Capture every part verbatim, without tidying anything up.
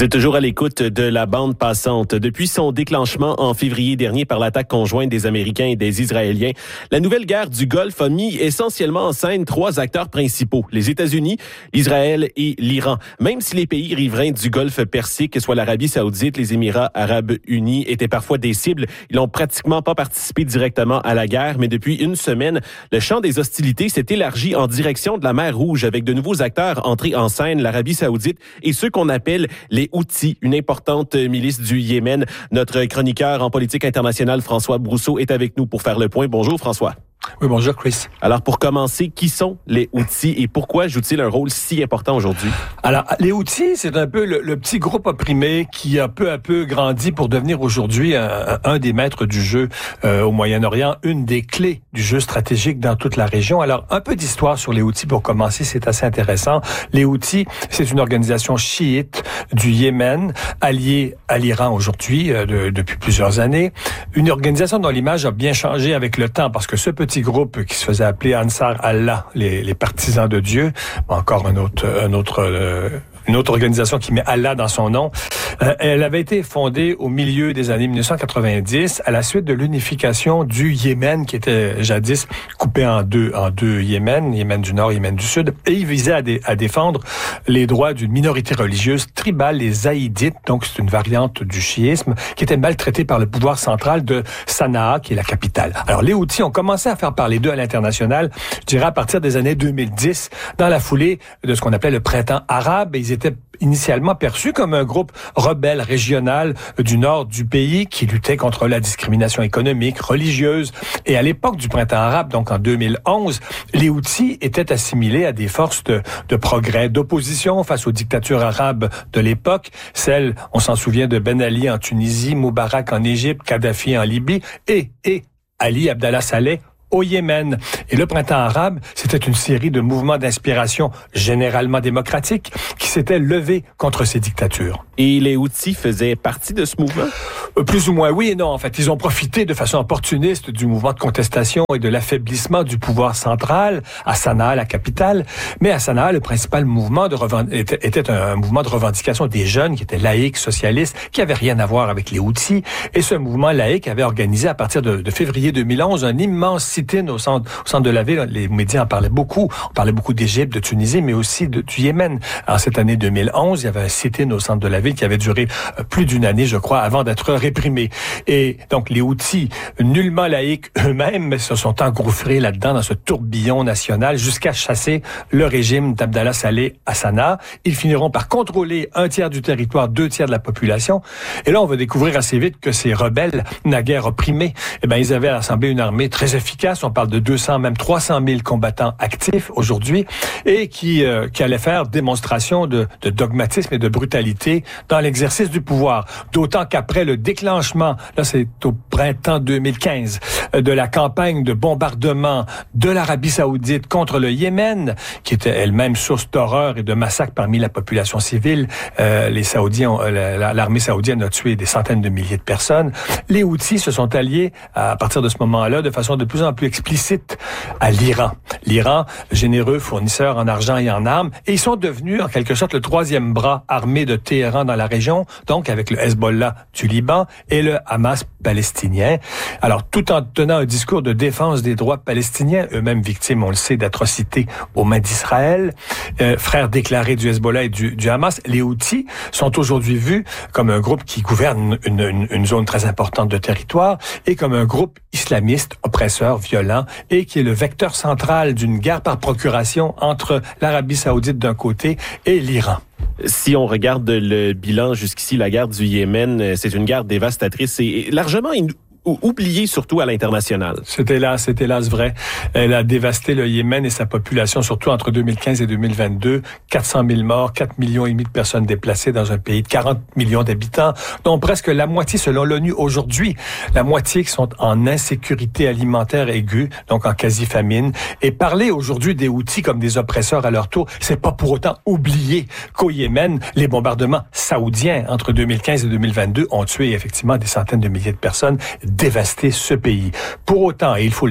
Vous êtes toujours à l'écoute de la bande passante. Depuis son déclenchement en février dernier par l'attaque conjointe des Américains et des Israéliens, la nouvelle guerre du Golfe a mis essentiellement en scène trois acteurs principaux, les États-Unis, Israël et l'Iran. Même si les pays riverains du Golfe Persique, soit l'Arabie Saoudite, les Émirats Arabes Unis, étaient parfois des cibles, ils n'ont pratiquement pas participé directement à la guerre, mais depuis une semaine, le champ des hostilités s'est élargi en direction de la mer Rouge avec de nouveaux acteurs entrés en scène, l'Arabie Saoudite et ceux qu'on appelle les Houthis, une importante milice du Yémen. Notre chroniqueur en politique internationale, François Brousseau, est avec nous pour faire le point. Bonjour François. Oui, bonjour Chris. Alors pour commencer, qui sont les Houthis et pourquoi jouent-ils un rôle si important aujourd'hui? Alors, les Houthis, c'est un peu le, le petit groupe opprimé qui a peu à peu grandi pour devenir aujourd'hui un, un des maîtres du jeu euh, au Moyen-Orient, une des clés du jeu stratégique dans toute la région. Alors, un peu d'histoire sur les Houthis pour commencer, c'est assez intéressant. Les Houthis, c'est une organisation chiite du Yémen, alliée à l'Iran aujourd'hui euh, de, depuis plusieurs années. Une organisation dont l'image a bien changé avec le temps parce que ce petit petit groupe qui se faisait appeler Ansar Allah, les, les partisans de Dieu, encore un autre, un autre, euh, une autre organisation qui met Allah dans son nom. Euh, elle avait été fondée au milieu des années dix-neuf cent quatre-vingt-dix à la suite de l'unification du Yémen qui était jadis coupé en deux, en deux Yémen, Yémen du Nord, Yémen du Sud, et il visait à, dé, à défendre les droits d'une minorité religieuse tribale, les Zaïdites, donc c'est une variante du chiisme, qui était maltraitée par le pouvoir central de Sanaa, qui est la capitale. Alors les Houthis ont commencé à faire parler d'eux à l'international, je dirais à partir des années deux mille dix, dans la foulée de ce qu'on appelait le printemps arabe, et ils étaient initialement perçus comme un groupe rebelle régional du nord du pays qui luttait contre la discrimination économique, religieuse. Et à l'époque du printemps arabe, donc en deux mille onze, les Houthis étaient assimilés à des forces de, de progrès, d'opposition face aux dictatures arabes de l'époque. Celles, on s'en souvient, de Ben Ali en Tunisie, Moubarak en Égypte, Kadhafi en Libye et, et Ali Abdallah Saleh au Yémen. Et le printemps arabe, c'était une série de mouvements d'inspiration généralement démocratiques qui s'étaient levés contre ces dictatures. Et les Houthis faisaient partie de ce mouvement? Euh, plus ou moins oui et non. En fait, ils ont profité de façon opportuniste du mouvement de contestation et de l'affaiblissement du pouvoir central à Sanaa, la capitale. Mais à Sanaa, le principal mouvement de revend... était, était un mouvement de revendication des jeunes qui étaient laïcs, socialistes, qui n'avaient rien à voir avec les Houthis. Et ce mouvement laïque avait organisé à partir de, de février deux mille onze un immense au centre, au centre de la ville. Les médias en parlaient beaucoup. On parlait beaucoup d'Égypte, de Tunisie, mais aussi de, du Yémen. Alors, cette année deux mille onze, il y avait un sit-in au centre de la ville qui avait duré plus d'une année, je crois, avant d'être réprimé. Et donc, les Houthis, nullement laïcs eux-mêmes, se sont engouffrés là-dedans, dans ce tourbillon national, jusqu'à chasser le régime d'Abdallah Saleh à Sanaa. Ils finiront par contrôler un tiers du territoire, deux tiers de la population. Et là, on va découvrir assez vite que ces rebelles, naguère opprimés, eh ben, ils avaient assemblé une armée très efficace. On parle de deux cents, même trois cent mille combattants actifs aujourd'hui et qui, euh, qui allaient faire démonstration de, de dogmatisme et de brutalité dans l'exercice du pouvoir. D'autant qu'après le déclenchement, là c'est au printemps deux mille quinze, euh, de la campagne de bombardement de l'Arabie Saoudite contre le Yémen, qui était elle-même source d'horreur et de massacres parmi la population civile, euh, les Saoudiens, ont, euh, l'armée saoudienne a tué des centaines de milliers de personnes. Les Houthis se sont alliés à partir de ce moment-là de façon de plus en plus explicite à l'Iran. L'Iran, généreux fournisseur en argent et en armes, et ils sont devenus en quelque sorte le troisième bras armé de Téhéran dans la région, donc avec le Hezbollah du Liban et le Hamas palestinien. Alors, tout en tenant un discours de défense des droits palestiniens, eux-mêmes victimes, on le sait, d'atrocités aux mains d'Israël, euh, frères déclarés du Hezbollah et du, du Hamas, les Houthis sont aujourd'hui vus comme un groupe qui gouverne une, une, une zone très importante de territoire et comme un groupe islamiste, oppresseur, violent, et qui est le vecteur central d'une guerre par procuration entre l'Arabie Saoudite d'un côté et l'Iran. Si on regarde le bilan jusqu'ici, la guerre du Yémen, c'est une guerre dévastatrice et largement in- oubliée surtout à l'international. C'est hélas, c'est hélas vrai. Elle a dévasté le Yémen et sa population, surtout entre deux mille quinze et deux mille vingt-deux. quatre cent mille morts, quatre millions et demi de personnes déplacées dans un pays de quarante millions d'habitants, dont presque la moitié, selon l'ONU aujourd'hui, la moitié qui sont en insécurité alimentaire aiguë, donc en quasi-famine. Et parler aujourd'hui des Houthis comme des oppresseurs à leur tour, c'est pas pour autant oublier qu'au Yémen, les bombardements saoudiens entre deux mille quinze et deux mille vingt-deux ont tué effectivement des centaines de milliers de personnes, dévasté ce pays. Pour autant, et il faut le dire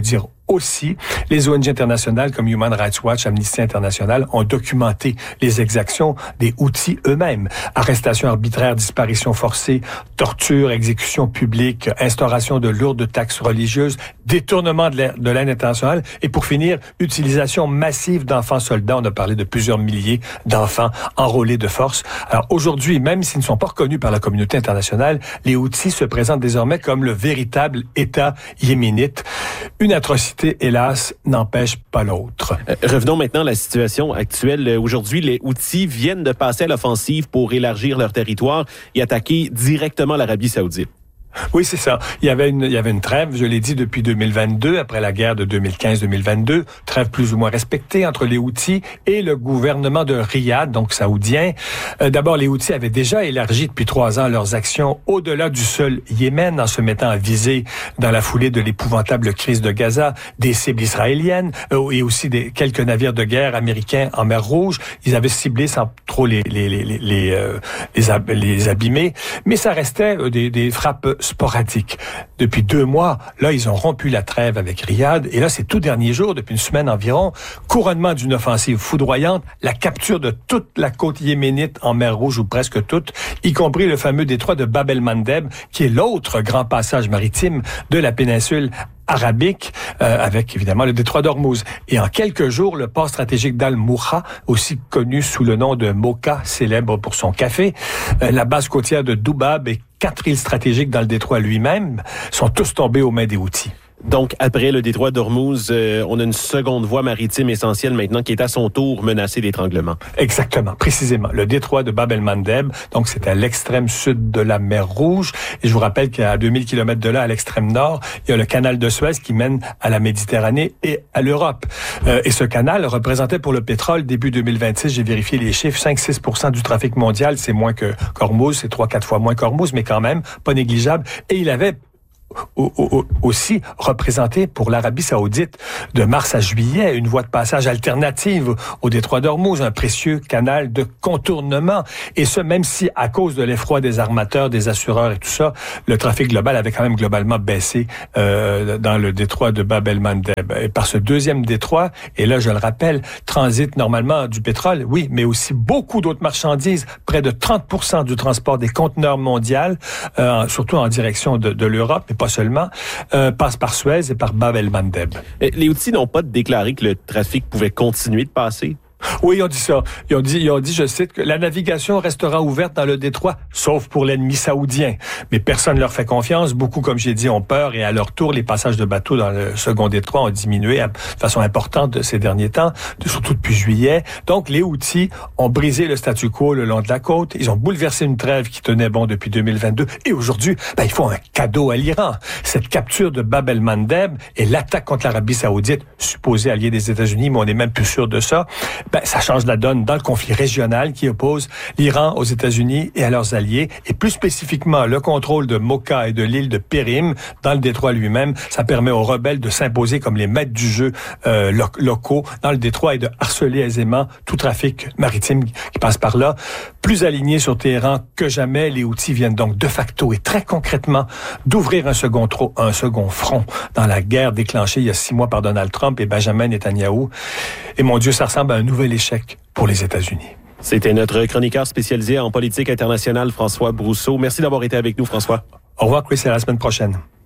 aussi, les O N G internationales comme Human Rights Watch, Amnesty International ont documenté les exactions des Houthis eux-mêmes. Arrestations arbitraires, disparitions forcées, torture, exécutions publiques, instauration de lourdes taxes religieuses, détournement de l'aide internationale et pour finir, utilisation massive d'enfants soldats. On a parlé de plusieurs milliers d'enfants enrôlés de force. Alors aujourd'hui, même s'ils ne sont pas reconnus par la communauté internationale, les Houthis se présentent désormais comme le véritable État yéménite. Une atrocité, hélas, n'empêche pas l'autre. Euh, revenons maintenant à la situation actuelle. Aujourd'hui, les Houthis viennent de passer à l'offensive pour élargir leur territoire et attaquer directement l'Arabie saoudite. Oui, c'est ça. Il y avait une, il y avait une trêve, je l'ai dit, depuis deux mille vingt-deux, après la guerre de deux mille quinze deux mille vingt-deux, trêve plus ou moins respectée entre les Houthis et le gouvernement de Riyad, donc saoudien. Euh, d'abord, les Houthis avaient déjà élargi depuis trois ans leurs actions au-delà du seul Yémen, en se mettant à viser, dans la foulée de l'épouvantable crise de Gaza, des cibles israéliennes euh, et aussi des quelques navires de guerre américains en mer Rouge. Ils avaient ciblé sans trop les les les les les, euh, les, ab- les abîmer, mais ça restait euh, des, des frappes sporadique. Depuis deux mois, là, ils ont rompu la trêve avec Riyad. Et là, c'est tout dernier jour, depuis une semaine environ, couronnement d'une offensive foudroyante, la capture de toute la côte yéménite en mer Rouge, ou presque toute, y compris le fameux détroit de Bab el-Mandeb, qui est l'autre grand passage maritime de la péninsule arabique, euh, avec évidemment le détroit d'Ormuz. Et en quelques jours, le port stratégique d'Al-Moukha, aussi connu sous le nom de Mocha, célèbre pour son café, euh, la base côtière de Doubab et quatre îles stratégiques dans le détroit lui-même, sont tous tombés aux mains des Houthis. Donc, après le détroit d'Ormuz, euh, on a une seconde voie maritime essentielle maintenant qui est à son tour menacée d'étranglement. Exactement, précisément. Le détroit de Bab el-Mandeb, donc c'est à l'extrême sud de la mer Rouge. Et je vous rappelle qu'à deux mille kilomètres de là, à l'extrême nord, il y a le canal de Suez qui mène à la Méditerranée et à l'Europe. Euh, et ce canal représentait pour le pétrole, début deux mille vingt-six, j'ai vérifié les chiffres, cinq à six pour cent du trafic mondial. C'est moins que qu'Ormuz, c'est trois à quatre fois moins qu'Ormuz, mais quand même, pas négligeable. Et il avait aussi représenté pour l'Arabie saoudite de mars à juillet une voie de passage alternative au détroit d'Ormuz, un précieux canal de contournement. Et ce, même si à cause de l'effroi des armateurs, des assureurs et tout ça, le trafic global avait quand même globalement baissé euh, dans le détroit de Bab el-Mandeb. Et par ce deuxième détroit, et là je le rappelle, transite normalement du pétrole, oui, mais aussi beaucoup d'autres marchandises, près de trente pour cent du transport des conteneurs mondiaux, euh, surtout en direction de, de l'Europe, mais pas seulement, euh, passe par Suez et par Bab el-Mandeb. Les Houthis n'ont pas déclaré que le trafic pouvait continuer de passer? Oui, ils ont dit ça. Ils ont dit, ils ont dit, je cite, que la navigation restera ouverte dans le détroit, sauf pour l'ennemi saoudien. Mais personne ne leur fait confiance. Beaucoup, comme j'ai dit, ont peur et à leur tour, les passages de bateaux dans le second détroit ont diminué de façon importante ces derniers temps, surtout depuis juillet. Donc, les Houthis ont brisé le statu quo le long de la côte. Ils ont bouleversé une trêve qui tenait bon depuis deux mille vingt-deux. Et aujourd'hui, ben, ils font un cadeau à l'Iran. Cette capture de Bab el-Mandeb et l'attaque contre l'Arabie saoudite, supposée alliée des États-Unis, mais on n'est même plus sûr de ça. Ben, ça change la donne dans le conflit régional qui oppose l'Iran aux États-Unis et à leurs alliés, et plus spécifiquement le contrôle de Mocha et de l'île de Périm dans le détroit lui-même. Ça permet aux rebelles de s'imposer comme les maîtres du jeu euh, lo- locaux dans le détroit et de harceler aisément tout trafic maritime qui passe par là. Plus alignés sur Téhéran que jamais, les Houthis viennent donc de facto et très concrètement d'ouvrir un second, tro- un second front dans la guerre déclenchée il y a six mois par Donald Trump et Benjamin Netanyahou. Et mon Dieu, ça ressemble à un nouvel échec pour les États-Unis. C'était notre chroniqueur spécialisé en politique internationale, François Brousseau. Merci d'avoir été avec nous, François. Au revoir, Chris, et à la semaine prochaine.